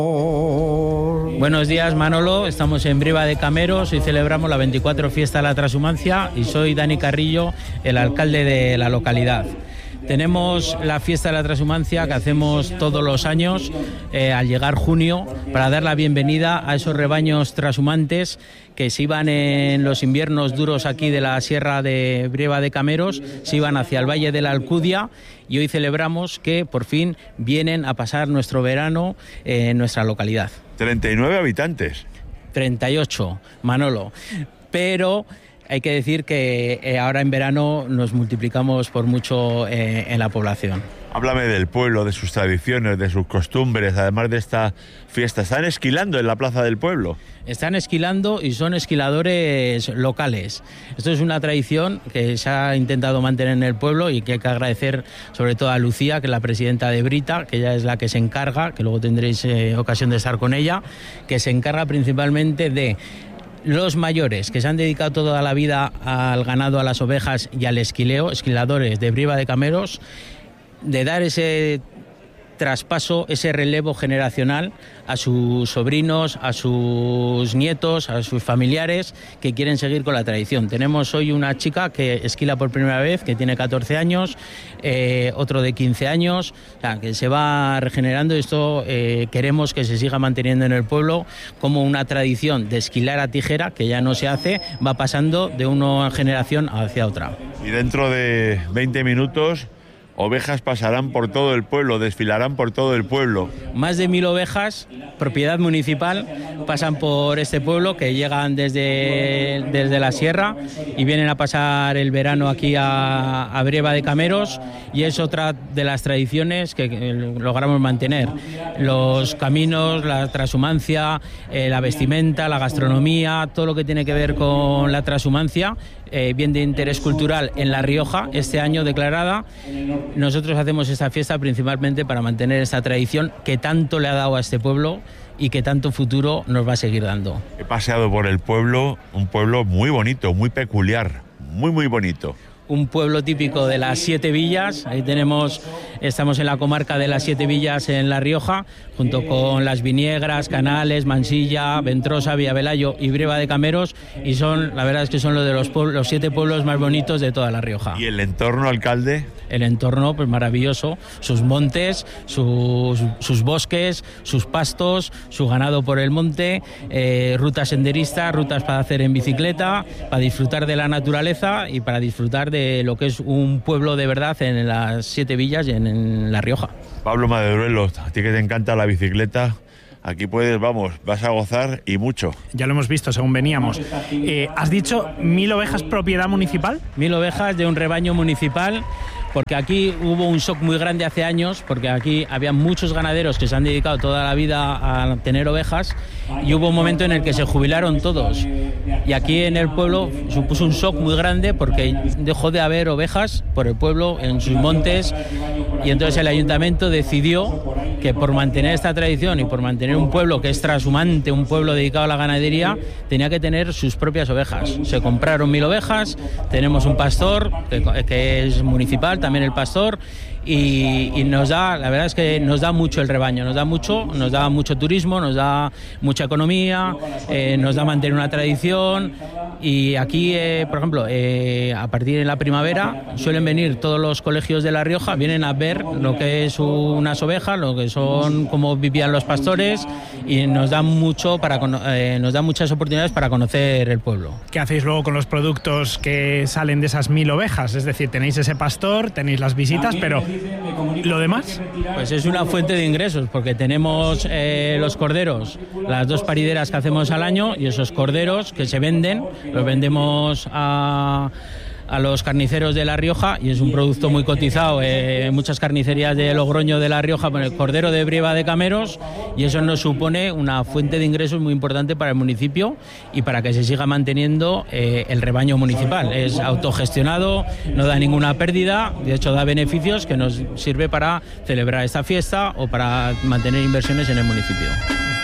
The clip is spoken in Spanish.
Buenos días, Manolo. Estamos en Briva de Cameros. Hoy celebramos la 24 Fiesta de la Transhumancia y soy Dani Carrillo, el alcalde de la localidad. Tenemos la Fiesta de la Transhumancia que hacemos todos los años al llegar junio para dar la bienvenida a esos rebaños transhumantes que se iban en los inviernos duros aquí de la Sierra de Briva de Cameros, se iban hacia el Valle de la Alcudia y hoy celebramos que por fin vienen a pasar nuestro verano en nuestra localidad. 39 habitantes. 38, Manolo. Pero hay que decir que ahora en verano nos multiplicamos por mucho en la población. Háblame del pueblo, de sus tradiciones, de sus costumbres, además de esta fiesta. ¿Están esquilando en la plaza del pueblo? Están esquilando y son esquiladores locales. Esto es una tradición que se ha intentado mantener en el pueblo y que hay que agradecer sobre todo a Lucía, que es la presidenta de Brita, que ella es la que se encarga, que luego tendréis ocasión de estar con ella, que se encarga principalmente de los mayores que se han dedicado toda la vida al ganado, a las ovejas y al esquileo, esquiladores de Briva de Cameros, de dar ese traspaso, ese relevo generacional a sus sobrinos, a sus nietos, a sus familiares que quieren seguir con la tradición. Tenemos hoy una chica que esquila por primera vez, que tiene 14 años, otro de 15 años, o sea, que se va regenerando. Esto queremos que se siga manteniendo en el pueblo como una tradición de esquilar a tijera, que ya no se hace, va pasando de una generación hacia otra. Y dentro de 20 minutos... ovejas pasarán por todo el pueblo, desfilarán por todo el pueblo. Más de 1000 ovejas, propiedad municipal, pasan por este pueblo, que llegan desde la sierra y vienen a pasar el verano aquí a Briva de Cameros, y es otra de las tradiciones que logramos mantener. Los caminos, la transhumancia, la vestimenta, la gastronomía, todo lo que tiene que ver con la transhumancia, bien de interés cultural en La Rioja, este año declarada. Nosotros hacemos esta fiesta principalmente para mantener esta tradición que tanto le ha dado a este pueblo y que tanto futuro nos va a seguir dando. He paseado por el pueblo, un pueblo muy bonito, muy peculiar, muy bonito. Un pueblo típico de las 7 villas. Ahí estamos en la comarca de las 7 villas en La Rioja, junto con Las Viñegras, Canales, Mansilla, Ventrosa, Villavelayo y Briva de Cameros, y la verdad es que son los 7 pueblos más bonitos de toda La Rioja. ¿Y el entorno, alcalde? El entorno, pues maravilloso, sus montes, sus bosques, sus pastos, su ganado por el monte, rutas senderistas, rutas para hacer en bicicleta, para disfrutar de la naturaleza y para disfrutar de lo que es un pueblo de verdad en las 7 villas y en La Rioja. Pablo Maderuelo, a ti que te encanta la bicicleta, aquí vas a gozar y mucho. Ya lo hemos visto según veníamos. ¿Has dicho 1000 ovejas propiedad municipal? 1000 ovejas de un rebaño municipal, porque aquí hubo un shock muy grande hace años, porque aquí había muchos ganaderos que se han dedicado toda la vida a tener ovejas, y hubo un momento en el que se jubilaron todos. Y aquí en el pueblo supuso un shock muy grande porque dejó de haber ovejas por el pueblo, en sus montes, y entonces el ayuntamiento decidió que por mantener esta tradición y por mantener un pueblo que es transhumante, un pueblo dedicado a la ganadería, tenía que tener sus propias ovejas. Se compraron 1000 ovejas, tenemos un pastor que es municipal, también el pastor, y la verdad es que nos da mucho el rebaño, nos da mucho turismo, nos da mucha economía, nos da mantener una tradición. Y aquí, por ejemplo, a partir de la primavera suelen venir todos los colegios de La Rioja, vienen a ver lo que es unas ovejas, lo que son, cómo vivían los pastores, y nos da muchas oportunidades para conocer el pueblo. ¿Qué hacéis luego con los productos que salen de esas 1000 ovejas? Es decir, tenéis ese pastor, tenéis las visitas, pero ¿lo demás? Pues es una fuente de ingresos, porque tenemos los corderos, las 2 parideras que hacemos al año, y esos corderos que se venden, los vendemos a los carniceros de La Rioja, y es un producto muy cotizado en muchas carnicerías de Logroño, de La Rioja, con el cordero de Briva de Cameros, y eso nos supone una fuente de ingresos muy importante para el municipio y para que se siga manteniendo el rebaño municipal. Es autogestionado, no da ninguna pérdida, de hecho da beneficios que nos sirve para celebrar esta fiesta o para mantener inversiones en el municipio.